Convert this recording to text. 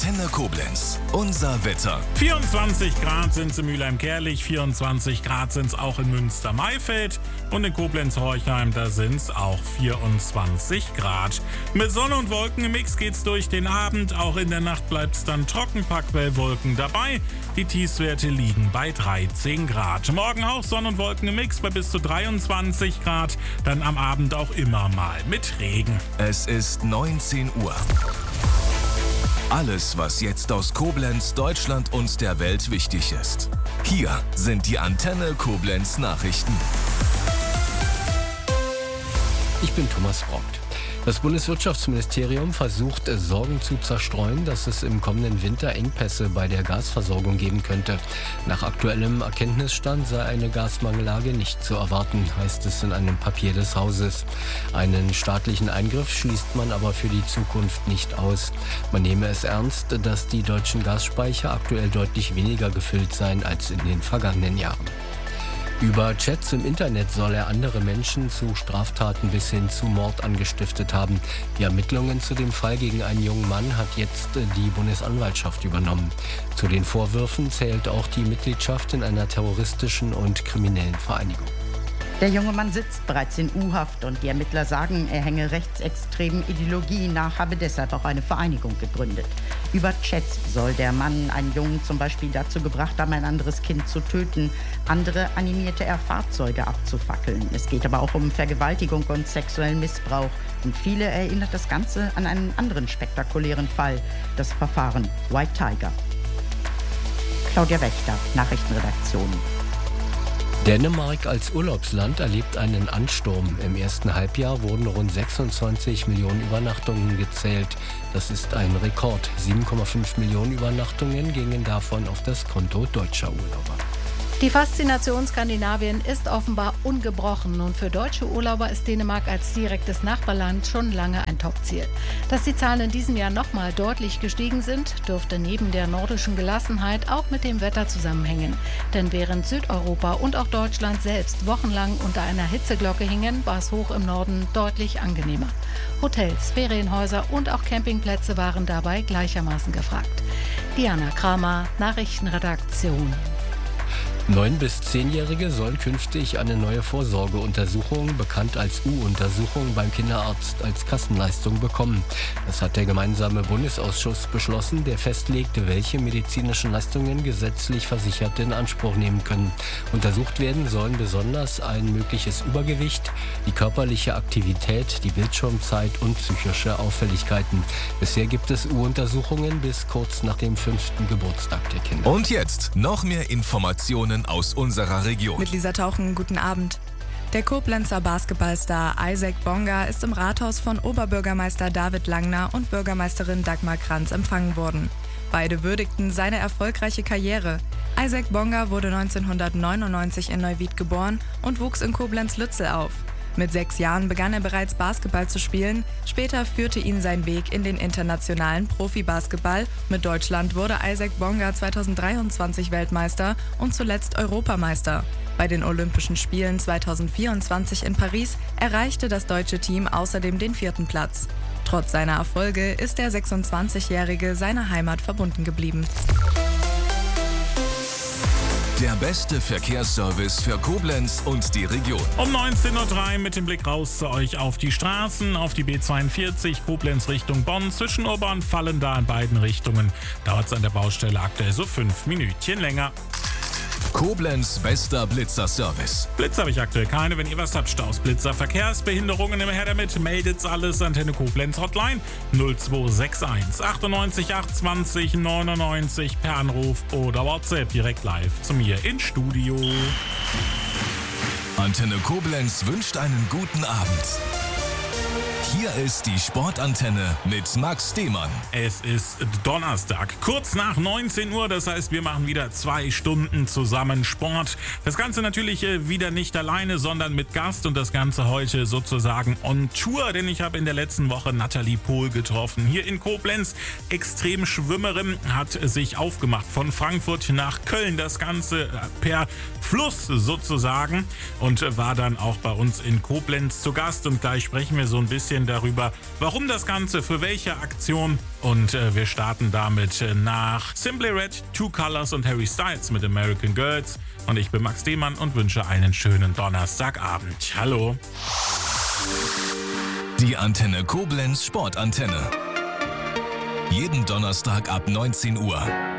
Antenne Koblenz. Unser Wetter. 24 Grad sind es in Mülheim-Kärlich, 24 Grad sind es auch in Münster-Maifeld und in Koblenz-Horchheim, da sind es auch 24 Grad. Mit Sonne und Wolken im Mix geht's durch den Abend, auch in der Nacht bleibt es dann trocken, paar Quellwolken dabei. Die Tiefstwerte liegen bei 13 Grad. Morgen auch Sonne und Wolken im Mix bei bis zu 23 Grad, dann am Abend auch immer mal mit Regen. Es ist 19 Uhr. Alles, was jetzt aus Koblenz, Deutschland und der Welt wichtig ist. Hier sind die Antenne Koblenz Nachrichten. Ich bin Thomas Brockt. Das Bundeswirtschaftsministerium versucht, Sorgen zu zerstreuen, dass es im kommenden Winter Engpässe bei der Gasversorgung geben könnte. Nach aktuellem Erkenntnisstand sei eine Gasmangellage nicht zu erwarten, heißt es in einem Papier des Hauses. Einen staatlichen Eingriff schließt man aber für die Zukunft nicht aus. Man nehme es ernst, dass die deutschen Gasspeicher aktuell deutlich weniger gefüllt seien als in den vergangenen Jahren. Über Chats im Internet soll er andere Menschen zu Straftaten bis hin zu Mord angestiftet haben. Die Ermittlungen zu dem Fall gegen einen jungen Mann hat jetzt die Bundesanwaltschaft übernommen. Zu den Vorwürfen zählt auch die Mitgliedschaft in einer terroristischen und kriminellen Vereinigung. Der junge Mann sitzt bereits in U-Haft und die Ermittler sagen, er hänge rechtsextremen Ideologien nach, habe deshalb auch eine Vereinigung gegründet. Über Chats soll der Mann einen Jungen zum Beispiel dazu gebracht haben, ein anderes Kind zu töten. Andere animierte er, Fahrzeuge abzufackeln. Es geht aber auch um Vergewaltigung und sexuellen Missbrauch. Und viele erinnert das Ganze an einen anderen spektakulären Fall, das Verfahren White Tiger. Claudia Wächter, Nachrichtenredaktion. Dänemark als Urlaubsland erlebt einen Ansturm. Im ersten Halbjahr wurden rund 26 Millionen Übernachtungen gezählt. Das ist ein Rekord. 7,5 Millionen Übernachtungen gingen davon auf das Konto deutscher Urlauber. Die Faszination Skandinavien ist offenbar ungebrochen und für deutsche Urlauber ist Dänemark als direktes Nachbarland schon lange ein Topziel. Dass die Zahlen in diesem Jahr nochmal deutlich gestiegen sind, dürfte neben der nordischen Gelassenheit auch mit dem Wetter zusammenhängen. Denn während Südeuropa und auch Deutschland selbst wochenlang unter einer Hitzeglocke hingen, war es hoch im Norden deutlich angenehmer. Hotels, Ferienhäuser und auch Campingplätze waren dabei gleichermaßen gefragt. Diana Kramer, Nachrichtenredaktion. 9- bis 10-Jährige sollen künftig eine neue Vorsorgeuntersuchung, bekannt als U-Untersuchung, beim Kinderarzt als Kassenleistung bekommen. Das hat der gemeinsame Bundesausschuss beschlossen, der festlegt, welche medizinischen Leistungen gesetzlich Versicherte in Anspruch nehmen können. Untersucht werden sollen besonders ein mögliches Übergewicht, die körperliche Aktivität, die Bildschirmzeit und psychische Auffälligkeiten. Bisher gibt es U-Untersuchungen bis kurz nach dem 5. Geburtstag der Kinder. Und jetzt noch mehr Informationen aus unserer Region. Mit Lisa Tauchen, guten Abend. Der Koblenzer Basketballstar Isaac Bonga ist im Rathaus von Oberbürgermeister David Langner und Bürgermeisterin Dagmar Kranz empfangen worden. Beide würdigten seine erfolgreiche Karriere. Isaac Bonga wurde 1999 in Neuwied geboren und wuchs in Koblenz-Lützel auf. Mit 6 Jahren begann er bereits Basketball zu spielen. Später führte ihn sein Weg in den internationalen Profibasketball. Mit Deutschland wurde Isaac Bonga 2023 Weltmeister und zuletzt Europameister. Bei den Olympischen Spielen 2024 in Paris erreichte das deutsche Team außerdem den 4. Platz. Trotz seiner Erfolge ist der 26-Jährige seiner Heimat verbunden geblieben. Der beste Verkehrsservice für Koblenz und die Region. Um 19.03 Uhr mit dem Blick raus zu euch auf die Straßen, auf die B42 Koblenz Richtung Bonn. Zwischen Ober- und Vallendar in beiden Richtungen dauert es an der Baustelle aktuell so 5 Minütchen länger. Koblenz bester Blitzer-Service. Blitzer habe ich aktuell keine. Wenn ihr was habt, Staus, Blitzer, Verkehrsbehinderungen, immer her damit. Meldet's alles. Antenne Koblenz Hotline 0261 98 820 99 per Anruf oder WhatsApp direkt live zu mir ins Studio. Antenne Koblenz wünscht einen guten Abend. Hier ist die Sportantenne mit Max Demann. Es ist Donnerstag, kurz nach 19 Uhr. Das heißt, wir machen wieder 2 Stunden zusammen Sport. Das Ganze natürlich wieder nicht alleine, sondern mit Gast. Und das Ganze heute sozusagen on Tour. Denn ich habe in der letzten Woche Nathalie Pohl getroffen. Hier in Koblenz. Extremschwimmerin, hat sich aufgemacht von Frankfurt nach Köln. Das Ganze per Fluss sozusagen. Und war dann auch bei uns in Koblenz zu Gast. Und gleich sprechen wir so ein bisschen bisschen darüber, warum das Ganze, für welche Aktion. Und wir starten damit nach Simply Red, Two Colors und Harry Styles mit American Girls. Und ich bin Max Demann und wünsche einen schönen Donnerstagabend. Hallo. Die Antenne Koblenz Sportantenne. Jeden Donnerstag ab 19 Uhr.